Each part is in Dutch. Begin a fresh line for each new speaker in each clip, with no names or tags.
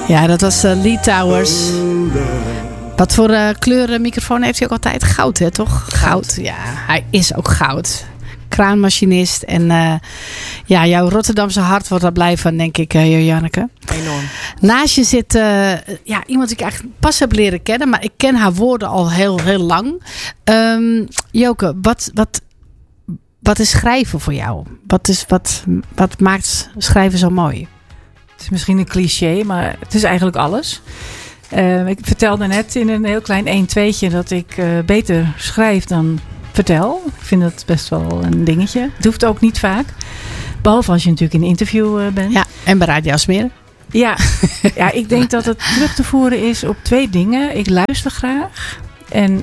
Ja, dat was Lee Towers. Wat voor kleur microfoon heeft hij ook altijd? Goud, hè, toch? Goud. Ja, hij is ook goud. Kraanmachinist. En jouw Rotterdamse hart wordt daar blij van, denk ik, Janneke.
Enorm.
Naast je zit iemand die ik eigenlijk pas heb leren kennen. Maar ik ken haar woorden al heel, heel lang. Joke, wat is schrijven voor jou? Wat maakt schrijven zo mooi?
Het is misschien een cliché, maar het is eigenlijk alles. Ik vertelde net in een heel klein 1-2'tje dat ik beter schrijf dan vertel. Ik vind dat best wel een dingetje. Het hoeft ook niet vaak. Behalve als je natuurlijk in een interview bent.
Ja, en bij Radio Smeren.
Ja, ik denk dat het terug te voeren is op 2 dingen. Ik luister graag. En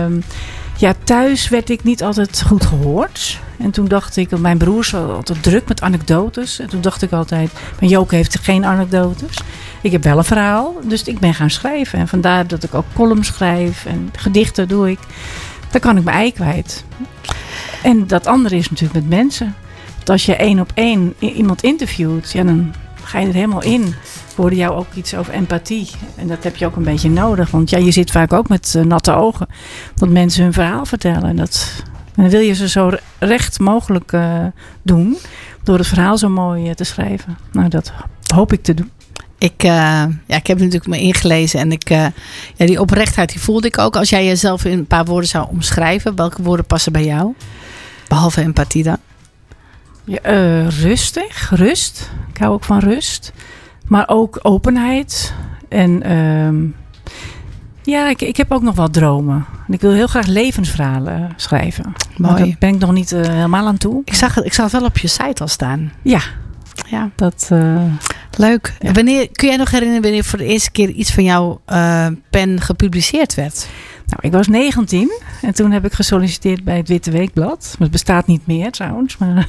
thuis werd ik niet altijd goed gehoord. En toen dacht ik, mijn broers waren altijd druk met anekdotes. En toen dacht ik altijd, maar Joke heeft geen anekdotes. Ik heb wel een verhaal, dus ik ben gaan schrijven. En vandaar dat ik ook columns schrijf en gedichten doe ik. Dan kan ik mijn ei kwijt. En dat andere is natuurlijk met mensen. Want als je 1 op 1 iemand interviewt, dan ga je er helemaal in. Ik hoorde jou ook iets over empathie. En dat heb je ook een beetje nodig. Want je zit vaak ook met natte ogen. Dat mensen hun verhaal vertellen. En dan wil je ze zo recht mogelijk doen. Door het verhaal zo mooi te schrijven. Nou, dat hoop ik te doen.
Ik heb natuurlijk me ingelezen. En die oprechtheid die voelde ik ook. Als jij jezelf in een paar woorden zou omschrijven. Welke woorden passen bij jou? Behalve empathie dan.
Ja, rustig. Rust. Ik hou ook van rust. Maar ook openheid. En ik heb ook nog wat dromen. En ik wil heel graag levensverhalen schrijven.
Mooi.
Maar daar ben ik nog niet helemaal aan toe.
Ik zag het wel op je site al staan.
Ja.
Dat leuk. Ja. Kun jij nog herinneren wanneer voor de eerste keer iets van jouw pen gepubliceerd werd?
Nou, ik was 19 en toen heb ik gesolliciteerd bij het Witte Weekblad. Het bestaat niet meer trouwens. Maar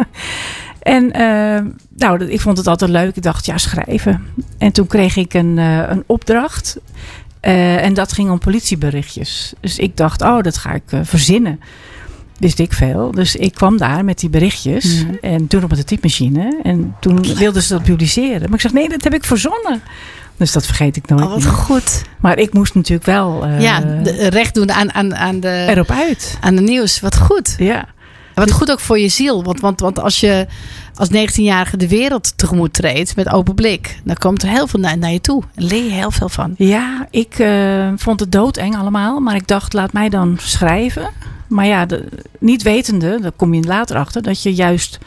en ik vond het altijd leuk. Ik dacht, schrijven. En toen kreeg ik een opdracht. En dat ging om politieberichtjes. Dus ik dacht, dat ga ik verzinnen. Wist ik veel. Dus ik kwam daar met die berichtjes. Mm-hmm. En toen op de typemachine. En toen wilden ze dat publiceren. Maar ik zeg, nee, dat heb ik verzonnen. Dus dat vergeet ik nooit.
Oh, wat goed.
Maar ik moest natuurlijk wel
recht doen aan de...
Erop uit.
Aan de nieuws. Wat goed.
Ja.
En wat goed ook voor je ziel. Want als je als 19-jarige de wereld tegemoet treedt met open blik. Dan komt er heel veel naar je toe. En leer je heel veel van.
Ja, ik vond het doodeng allemaal. Maar ik dacht, laat mij dan schrijven. Maar niet wetende, daar kom je later achter, dat je juist...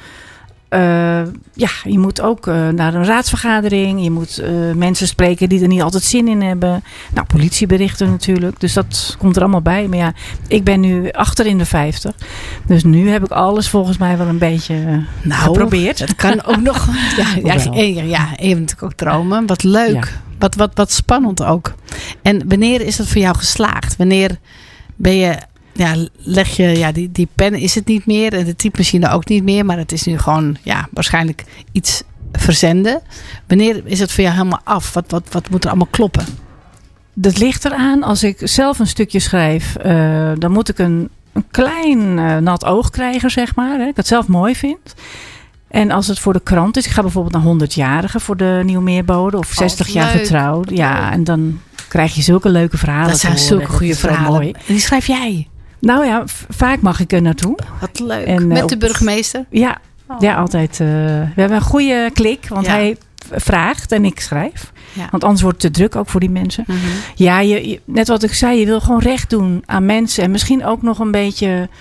je moet ook naar een raadsvergadering. Je moet mensen spreken die er niet altijd zin in hebben. Nou, politieberichten natuurlijk. Dus dat komt er allemaal bij. Maar ik ben nu achter in de 50. Dus nu heb ik alles volgens mij wel een beetje geprobeerd.
Dat kan ook nog. Je hebt natuurlijk ook dromen. Wat leuk. Ja. Wat spannend ook. En wanneer is dat voor jou geslaagd? Wanneer ben je... leg je die pen is het niet meer en de typemachine ook niet meer, maar het is nu gewoon waarschijnlijk iets verzenden. Wanneer is het voor jou helemaal af? Wat moet er allemaal kloppen?
Dat ligt eraan. Als ik zelf een stukje schrijf, dan moet ik een klein nat oog krijgen, zeg maar. Hè, ik het zelf mooi vind. En als het voor de krant is, ik ga bijvoorbeeld naar 100-jarigen voor de Nieuwmeerbode of 60 jaar getrouwd. Ja, en dan krijg je zulke leuke verhalen.
Dat zijn zulke goede verhalen. Mooi. En die schrijf jij?
Nou ja, vaak mag ik er naartoe.
Wat leuk. En, met de burgemeester?
Ja, altijd. We hebben een goede klik, want hij vraagt en ik schrijf. Ja. Want anders wordt het te druk ook voor die mensen. Mm-hmm. Ja, net wat ik zei, je wil gewoon recht doen aan mensen. En misschien ook nog een beetje,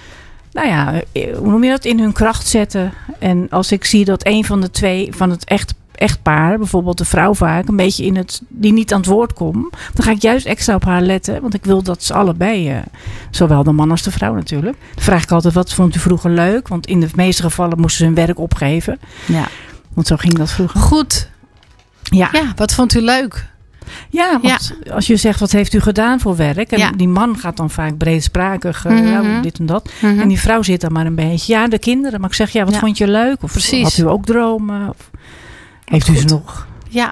hoe noem je dat, in hun kracht zetten. En als ik zie dat een van de 2 van het echtpaar, bijvoorbeeld de vrouw vaak, een beetje die niet aan het woord komt, dan ga ik juist extra op haar letten. Want ik wil dat ze allebei, zowel de man als de vrouw natuurlijk. Dan vraag ik altijd, wat vond u vroeger leuk? Want in de meeste gevallen moesten ze hun werk opgeven. Ja. Want zo ging dat vroeger.
Goed. Ja, wat vond u leuk?
Ja, want als je zegt, wat heeft u gedaan voor werk? En die man gaat dan vaak breedsprakig, dit en dat. Mm-hmm. En die vrouw zit dan maar een beetje, de kinderen. Maar ik zeg, wat vond je leuk? Of precies. Had u ook dromen? Of heeft u ze nog?
Ja.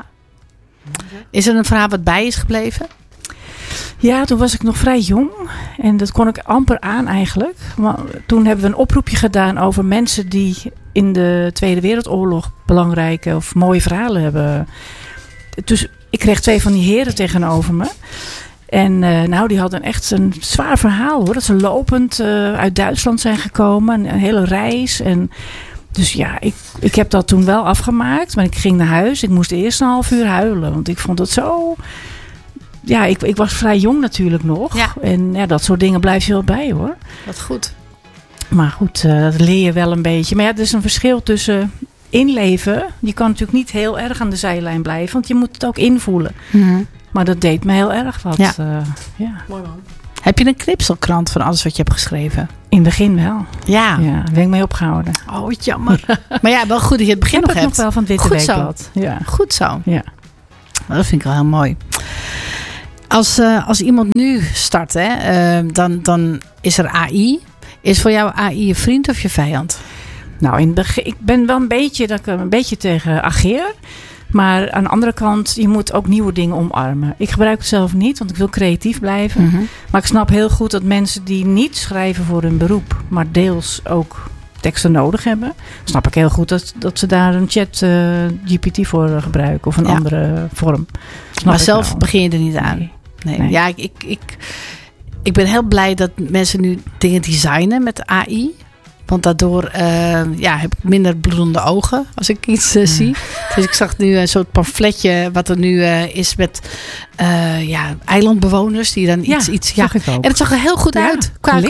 Is er een verhaal wat bij is gebleven?
Ja, toen was ik nog vrij jong. En dat kon ik amper aan eigenlijk. Maar toen hebben we een oproepje gedaan over mensen die in de Tweede Wereldoorlog belangrijke of mooie verhalen hebben dus ik kreeg 2 van die heren tegenover me. En die hadden echt een zwaar verhaal hoor. Dat ze lopend uit Duitsland zijn gekomen. Een hele reis. En dus ja, ik heb dat toen wel afgemaakt. Maar ik ging naar huis. Ik moest eerst een half uur huilen. Want ik vond het zo... Ja, ik was vrij jong natuurlijk nog.
Ja.
En ja, dat soort dingen blijf je wel bij hoor.
Wat goed.
Maar goed, dat leer je wel een beetje. Maar ja, er is een verschil tussen inleven. Je kan natuurlijk niet heel erg aan de zijlijn blijven. Want je moet het ook invoelen.
Mm-hmm.
Maar dat deed me heel erg wat.
Ja.
Mooi man.
Heb je een knipselkrant van alles wat je hebt geschreven?
In het begin wel.
Ja.
Ja, daar ben ik mee opgehouden.
Oh, wat jammer. Maar ja, wel goed dat je het begin
Ik
nog
heb
hebt.
nog wel van het Witte
Goed zo.
Weekblad. Ja.
Goed zo.
Ja.
Nou, dat vind ik wel heel mooi. Als iemand nu start, dan is er AI. Is voor jou AI je vriend of je vijand?
Nou, in het begin, ik ben wel dat ik er een beetje tegen ageer. Maar aan de andere kant, je moet ook nieuwe dingen omarmen. Ik gebruik het zelf niet, want ik wil creatief blijven.
Mm-hmm.
Maar ik snap heel goed dat mensen die niet schrijven voor hun beroep, maar deels ook teksten nodig hebben, snap ik heel goed dat ze daar een chat GPT voor gebruiken of een andere vorm.
Maar zelf begin je er niet aan. Nee. Ja, ik ben heel blij dat mensen nu dingen designen met AI. Want daardoor heb ik minder bloedende ogen als ik iets zie. Dus ik zag nu een soort pamfletje wat er nu is met eilandbewoners die dan iets. Ja,
ik ook.
En het zag er heel goed uit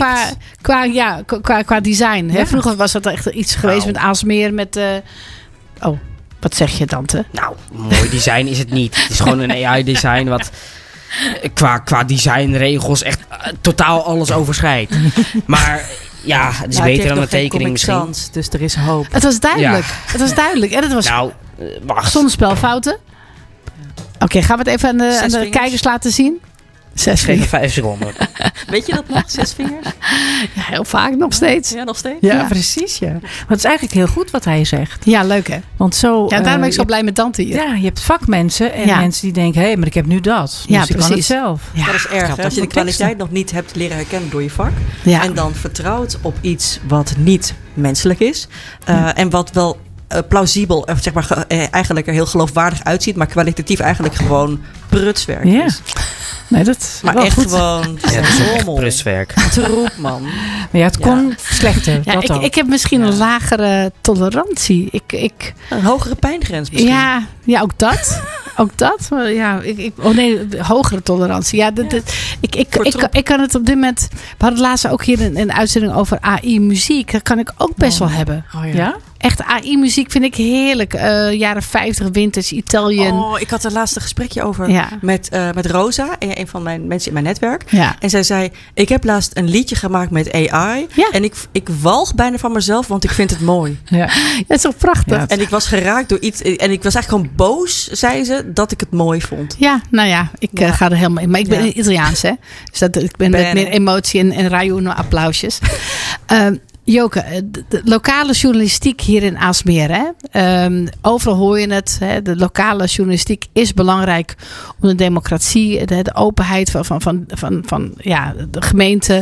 qua design.
Ja.
Hè? Vroeger was dat echt iets geweest met Aalsmeer met. Wat zeg je, Dante?
Nou, mooi design is het niet. Het is gewoon een AI-design wat qua designregels echt totaal alles overschrijdt. Maar ja, het is beter dan een tekening misschien.
Sans, dus er is hoop.
Het was duidelijk.
Ja.
Het was duidelijk. En het was
wacht.
zonder spelfouten. Oké, gaan we het even aan de kijkers laten zien? 6
Geef 5 seconden.
Weet je dat nog? 6 vingers?
Ja, heel vaak nog steeds.
Ja, nog steeds?
Ja, precies. Ja. Maar het is eigenlijk heel goed wat hij zegt.
Ja, leuk hè?
Want zo.
Ja, daarom ben ik zo blij met Dante hier.
Ja, je hebt vakmensen en mensen die denken, hé, maar ik heb nu dat. Dus
Ja,
ik kan het
precies.
zelf.
Ja,
Dat is erg. Hè? Als je de kwaliteit nog niet hebt leren herkennen door je vak.
Ja.
En dan vertrouwt op iets wat niet menselijk is. En wat wel plausibel, zeg maar, eigenlijk er heel geloofwaardig uitziet. Maar kwalitatief eigenlijk gewoon prutswerk is.
Nee, dat
Maar
wel
echt
goed.
gewoon
Ja, dat is echt
rommel.
pruswerk.
Troep, man.
Maar ja, het kon slechter.
Ja,
dat ook.
ik heb misschien een lagere tolerantie.
Een hogere pijngrens misschien.
Ja, ook dat. Ook dat. Maar ja, hogere tolerantie. Ja, ik kan het op dit moment. We hadden laatst ook hier een uitzending over AI-muziek. Dat kan ik ook best wel hebben.
Oh,
Ja?
Echt AI-muziek vind ik heerlijk. Jaren 50, vintage, Italian.
Oh, ik had er laatst een gesprekje over
Ja.
met Rosa, een van mijn mensen in mijn netwerk.
Ja.
En zij zei, ik heb laatst een liedje gemaakt met AI.
Ja.
En ik walg bijna van mezelf, want ik vind het mooi.
Ja.
Dat is toch prachtig?
Ja.
En ik was geraakt door iets. En ik was eigenlijk gewoon boos, zei ze, dat ik het mooi vond.
Ja, nou ja, ik ga er helemaal in. Maar ik ben in Italiaans, hè. Dus ik ben met meer emotie en Raiuno applausjes. Joke, de lokale journalistiek hier in Aalsmeer. Hè? Overal hoor je het. Hè? De lokale journalistiek is belangrijk om de democratie, de openheid van de gemeente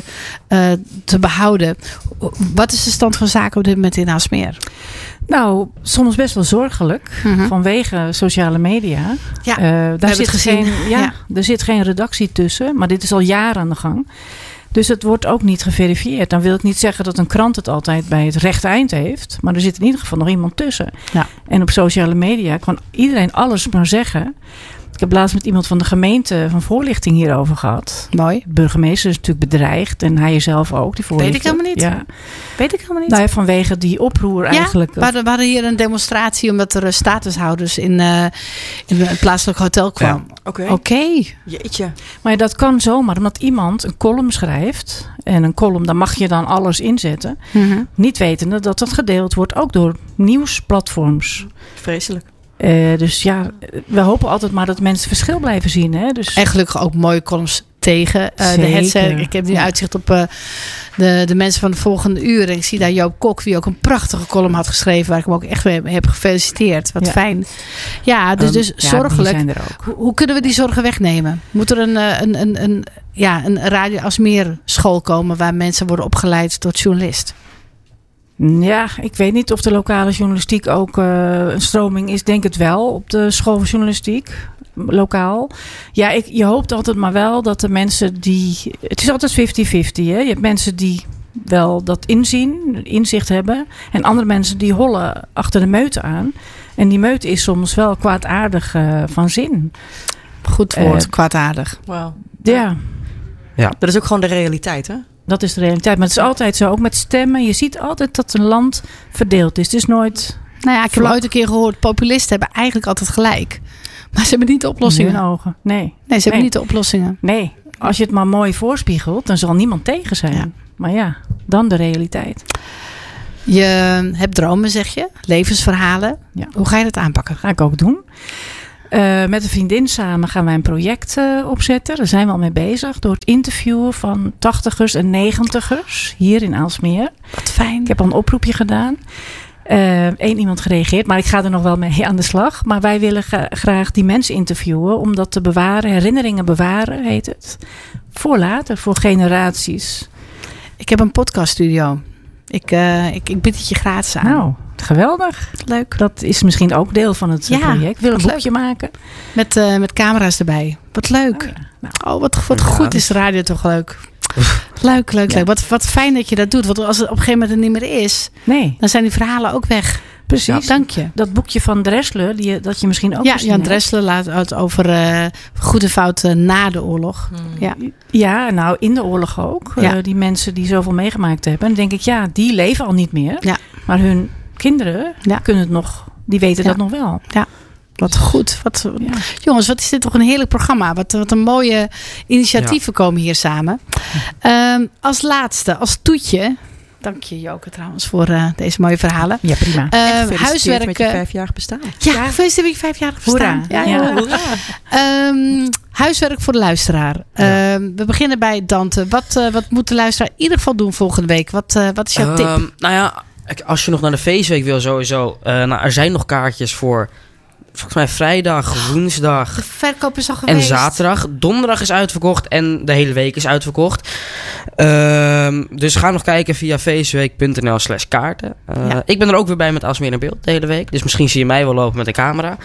te behouden. Wat is de stand van zaken op dit moment in Aalsmeer?
Nou, soms best wel zorgelijk. Vanwege sociale media.
Ja,
daar zit er zit geen redactie tussen. Maar dit is al jaren aan de gang. Dus het wordt ook niet geverifieerd. Dan wil ik niet zeggen dat een krant het altijd bij het rechte eind heeft. Maar er zit in ieder geval nog iemand tussen.
Ja.
En op sociale media kan iedereen alles maar zeggen. Ik heb laatst met iemand van de gemeente van voorlichting hierover gehad.
Mooi.
De burgemeester is natuurlijk bedreigd. En hij zelf ook. Die voorlichter.
Weet ik helemaal niet.
Ja.
Weet ik helemaal niet.
Nou ja, vanwege die oproer eigenlijk.
We hadden hier een demonstratie omdat er statushouders in een plaatselijk hotel kwamen. Oké.
Jeetje.
Maar ja, dat kan zomaar omdat iemand een column schrijft. En een column, daar mag je dan alles inzetten. Niet wetende dat dat gedeeld wordt ook door nieuwsplatforms.
Vreselijk.
Dus ja, we hopen altijd maar dat mensen verschil blijven zien. Hè? Dus
En gelukkig ook mooie columns tegen de headset. Ik heb nu uitzicht op de mensen van de volgende uur. En ik zie daar Joop Kok, die ook een prachtige column had geschreven. Waar ik hem ook echt mee heb gefeliciteerd. Wat fijn. Ja, dus zorgelijk.
Die zijn er ook.
Hoe kunnen we die zorgen wegnemen? Moet er een Radio Aalsmeer school komen waar mensen worden opgeleid tot journalist?
Ja, ik weet niet of de lokale journalistiek ook een stroming is. Denk het wel op de school van journalistiek. Lokaal. Ja, je hoopt altijd maar wel dat de mensen die... Het is altijd 50-50. Hè? Je hebt mensen die wel dat inzicht hebben. En andere mensen die hollen achter de meute aan. En die meute is soms wel kwaadaardig van zin.
Goed woord, kwaadaardig.
Wow.
Ja.
Dat is ook gewoon de realiteit, hè?
Dat is de realiteit. Maar het is altijd zo. Ook met stemmen. Je ziet altijd dat een land verdeeld is. Het is nooit...
Nou ja, ik heb ooit een keer gehoord... populisten hebben eigenlijk altijd gelijk. Maar ze hebben niet de oplossingen.
In hun ogen. Nee,
ze hebben niet de oplossingen.
Nee, als je het maar mooi voorspiegelt... dan zal niemand tegen zijn. Ja. Maar ja, dan de realiteit.
Je hebt dromen, zeg je. Levensverhalen. Ja. Hoe ga je dat aanpakken?
Ga ik ook doen. Met een vriendin samen gaan wij een project opzetten. Daar zijn we al mee bezig. Door het interviewen van 80ers en 90ers. Hier in Aalsmeer.
Wat fijn.
Ik heb al een oproepje gedaan. Eén iemand gereageerd. Maar ik ga er nog wel mee aan de slag. Maar wij willen graag die mensen interviewen. Om dat te bewaren. Herinneringen bewaren heet het. Voor later. Voor generaties.
Ik heb een podcaststudio. Ik bied het je gratis aan.
Nou, geweldig.
Leuk.
Dat is misschien ook deel van het project. Ik wil een boekje maken.
Met camera's erbij. Wat leuk. Wat goed is de radio toch leuk. Leuk. Wat fijn dat je dat doet. Want als het op een gegeven moment er niet meer is... dan zijn die verhalen ook weg.
Precies.
Ja, dank je.
Dat boekje van Dressler, dat je misschien ook...
Ja, Jan Dressler laat uit over goede fouten na de oorlog.
Ja, nou in de oorlog ook. Die mensen die zoveel meegemaakt hebben. En dan denk ik, die leven al niet meer. Ja. Maar hun kinderen kunnen het nog... Die weten dat nog wel.
Ja. Wat goed. Jongens, wat is dit toch een heerlijk programma. Wat een mooie initiatieven komen hier samen. Als laatste, als toetje... Dank je, Joke, trouwens, voor deze mooie verhalen.
Ja, prima.
Huiswerk met je 5-jarig bestaan.
Ja, gefeliciteerd met je 5-jarig bestaan. Hoera. Huiswerk voor de luisteraar. We beginnen bij Dante. Wat moet de luisteraar in ieder geval doen volgende week? Wat is jouw tip?
Nou ja, als je nog naar de feestweek wil sowieso. Er zijn nog kaartjes voor... Volgens mij vrijdag, woensdag.
De verkoop is al geweest.
En zaterdag. Donderdag is uitverkocht. En de hele week is uitverkocht. Dus ga nog kijken via feestweek.nl/kaarten. Ik ben er ook weer bij met Aalsmeer in beeld de hele week. Dus misschien zie je mij wel lopen met een camera.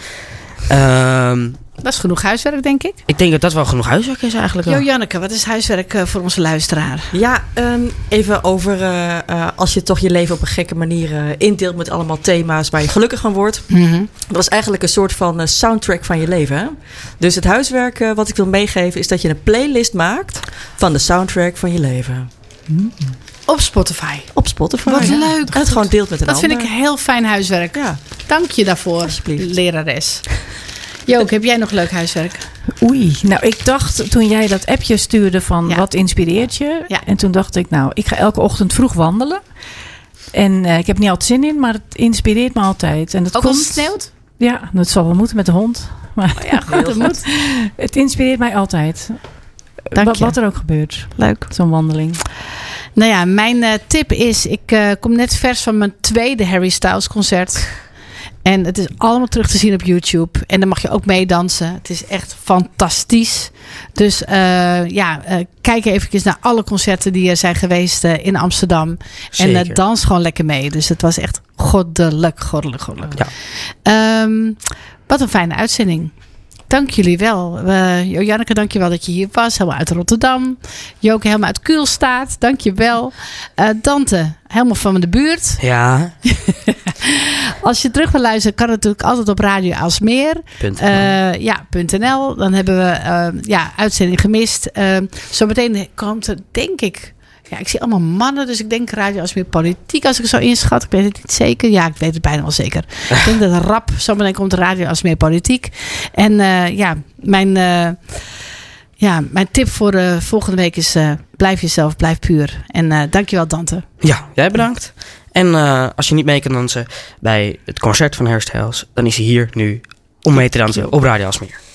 Dat is genoeg huiswerk, denk ik.
Ik denk dat dat wel genoeg huiswerk is eigenlijk.
Janneke, wat is huiswerk voor onze luisteraar?
Ja, even over als je toch je leven op een gekke manier indeelt met allemaal thema's waar je gelukkig van wordt. Mm-hmm. Dat is eigenlijk een soort van soundtrack van je leven. Hè? Dus het huiswerk wat ik wil meegeven is dat je een playlist maakt van de soundtrack van je leven.
Mm. Op Spotify.
Wat leuk. En het gewoon deelt met een ander.
Dat vind ik heel fijn huiswerk. Ja. Dank je daarvoor, lerares. Jook, heb jij nog leuk huiswerk?
Oei, nou ik dacht toen jij dat appje stuurde van wat inspireert je? Ja. En toen dacht ik, ik ga elke ochtend vroeg wandelen. En ik heb niet altijd zin in, maar het inspireert me altijd. En dat
ook als het sneeuwt?
Ja, dat zal wel moeten met de hond. Maar goed, dat moet. Het inspireert mij altijd. Wat er ook gebeurt.
Leuk.
Zo'n wandeling.
Nou ja, mijn tip is, ik kom net vers van mijn tweede Harry Styles concert. En het is allemaal terug te zien op YouTube. En dan mag je ook meedansen. Het is echt fantastisch. Dus kijk even naar alle concerten die er zijn geweest in Amsterdam. Zeker. En dans gewoon lekker mee. Dus het was echt goddelijk. Ja. Wat een fijne uitzending. Dank jullie wel. Janneke, dank je wel dat je hier was. Helemaal uit Rotterdam. Joke, helemaal uit Kuelstaat. Dank je wel. Dante, helemaal van de buurt.
Ja.
Als je terug wil luisteren, kan het natuurlijk altijd op Radio Aalsmeer. .nl. Dan hebben we uitzending gemist. Zometeen komt er, denk ik... Ja, ik zie allemaal mannen, dus ik denk Radio Aalsmeer Politiek als ik zo inschat. Ik weet het niet zeker. Ja, ik weet het bijna wel zeker. Ik denk dat rap zometeen komt Radio Aalsmeer Politiek. En mijn tip voor de volgende week is blijf jezelf, blijf puur. En dankjewel Dante.
Ja, jij bedankt. En als je niet mee kan dansen bij het concert van Hairstyles, dan is hij hier nu om mee te dansen op Radio Aalsmeer.